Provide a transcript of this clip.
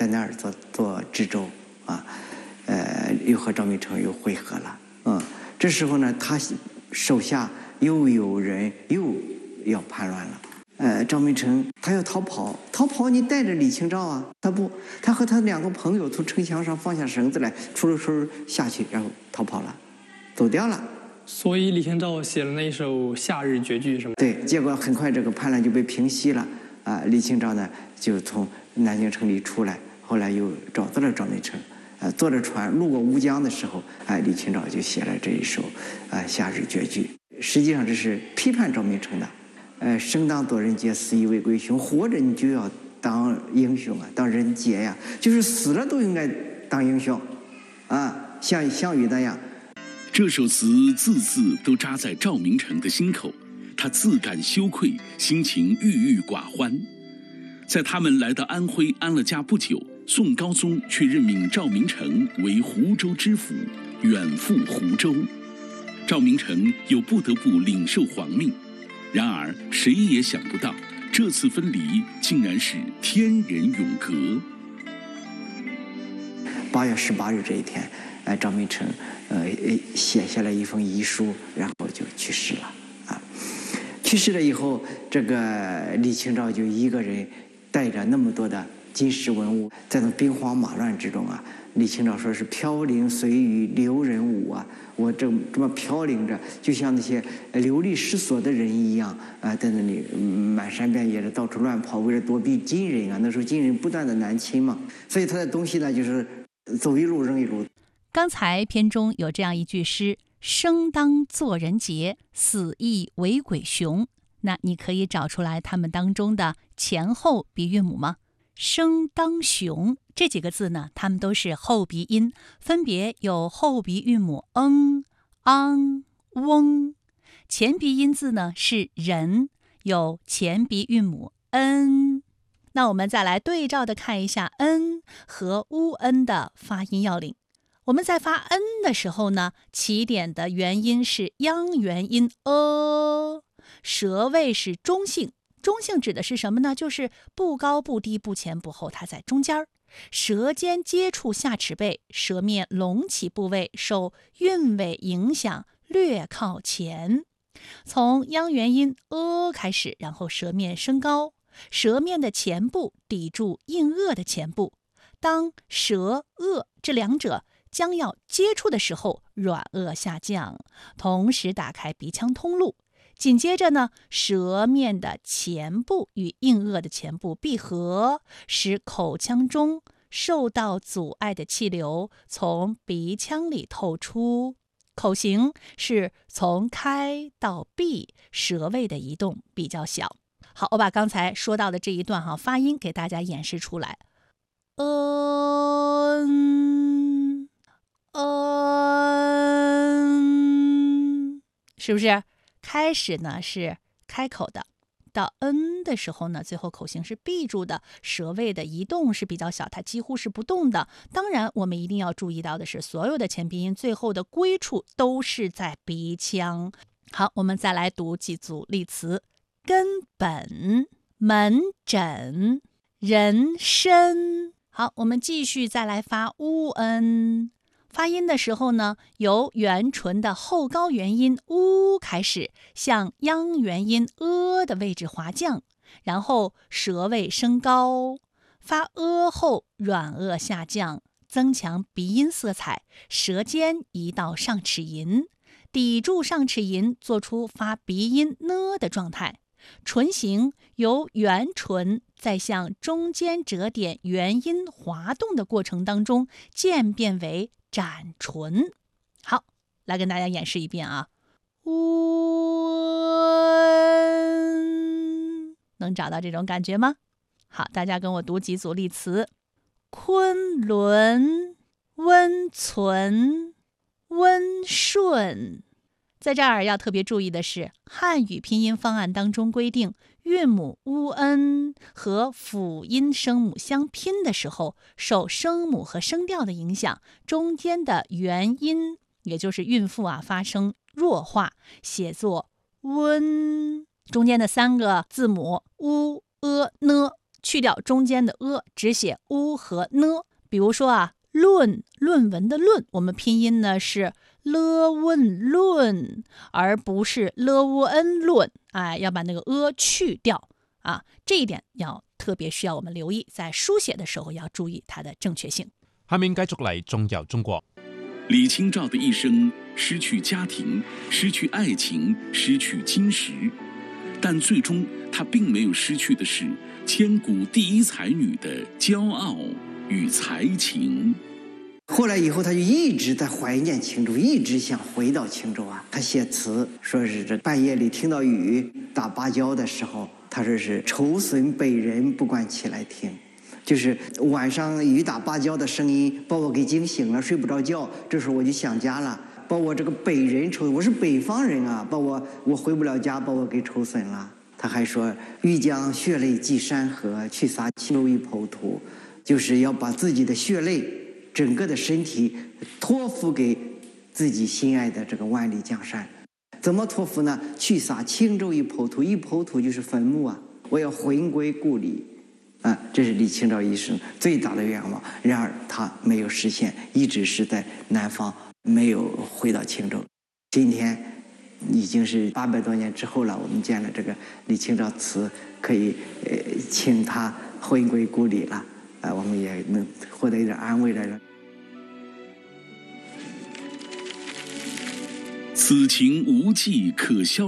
在那儿做知州啊，又和赵明诚又会合了。这时候呢，他手下又有人又要叛乱了。赵明诚他要逃跑你带着李清照啊，他不，他和他2个朋友从城墙上放下绳子来，出了声下去，然后逃跑了，走掉了。 所以李清照写了那一首《夏日绝句》是吗？ 对，结果很快这个叛乱就被平息了啊。李清照呢就从南京城里出来，后来又找到了赵明诚，坐着船路过乌江的时候，李清照就写了这一首《夏日绝句》。实际上这是批判赵明诚的，生当作人杰，死亦为鬼雄。活着你就要当英雄啊，当人杰呀，就是死了都应该当英雄啊，像项羽那样。 这首词字字都扎在赵明诚的心口，他自感羞愧，心情郁郁寡欢。在他们来到安徽安了家不久，宋高宗却任命赵明诚为湖州知府，远赴湖州。赵明诚又不得不领受皇命。然而谁也想不到，这次分离竟然是天人永隔。 8月18日这一天，赵明诚写下了一封遗书，然后就去世了啊。去世了以后，这个李清照就一个人带着那么多的金石文物，在那兵荒马乱之中啊，李清照说是飘零随雨留人舞啊，我这么飘零着，就像那些流离失所的人一样在那里满山遍野的到处乱跑，为了躲避金人啊。那时候金人不断的南侵嘛，所以他的东西呢就是走一路扔一路。 刚才篇中有这样一句诗：生当作人杰，死亦为鬼雄。那你可以找出来它们当中的前后鼻韵母吗？生当雄这几个字呢，它们都是后鼻音，分别有后鼻韵母昂、翁。前鼻音字呢是人，有前鼻韵母恩。那我们再来对照的看一下恩和乌恩的发音要领。我们在发恩的时候呢，起点的元音是央元音舌位是中性。中性指的是什么呢？就是不高不低不前不后，它在中间。舌尖接触下齿背，舌面隆起部位受韵尾影响略靠前。从央元音开始，然后舌面升高，舌面的前部抵住硬腭的前部。当舌这两者将要接触的时候，软腭下降，同时打开鼻腔通路。紧接着呢，舌面的前部与硬腭的前部闭合，使口腔中受到阻碍的气流从鼻腔里透出。口型是从开到闭，舌位的移动比较小。好，我把刚才说到的这一段发音给大家演示出来。是不是？开始呢是开口的，到的时候呢，最后口型是闭住的，舌位的移动是比较小，它几乎是不动的。当然我们一定要注意到的是，所有的前鼻音最后的归处都是在鼻腔。好，我们再来读几组例词：根本、门诊、人参。好，我们继续再来发乌恩。发音的时候呢，由元唇的后高元音开始，向央元音的位置滑降，然后舌位升高，发后软腭下降，增强鼻音色彩，舌尖移到上齿龈，抵住上齿龈，做出发鼻音的状态。唇形由元唇在向中间折点元音滑动的过程当中渐变为展唇。好，来跟大家演示一遍啊。能找到这种感觉吗？好，大家跟我读几组例词：昆仑、温存、温顺。在这儿要特别注意的是，汉语拼音方案当中规定，韵母乌恩和辅音声母相拼的时候，受声母和声调的影响，中间的元音，也就是韵腹发生弱化，写作温，中间的3个字母乌、呢去掉中间的只写乌和呢。比如说论文的论，我们拼音呢是了问论，而不是了乌恩论。要把那个去掉这一点特别需要我们留意，在书写的时候要注意它的正確性。 下面繼續嚟仲由中國。 李清照的一生失去家庭，失去愛情，失去金石，但最終她並沒有失去的是千古第一才女的驕傲與才情。 後來以後，他就一直在懷念青州，一直想回到青州他寫詞說是這半夜裡聽到雨打芭蕉的時候，他說是愁損北人不慣起來聽，就是晚上雨打芭蕉的聲音把我給驚醒了，睡不着覺，這時候我就想家了，把我這個北人愁，我是北方人把我回不了家，把我給愁損了。他還說欲將血淚寄山河，去灑青州一抔土，就是要把自己的血淚整個的身體托付給自己心愛的這個萬里江山。怎麼托付呢？去灑青州一抔土，一抔土就是墳墓我要回歸故里這是李清照一生最大的願望。然而他沒有實現，一直是在南方，沒有回到青州。今天已經是800多年之後了，我們見了這個李清照祠，可以請他回歸故里了。我們也能獲得一點安慰來了。 此情無計可消。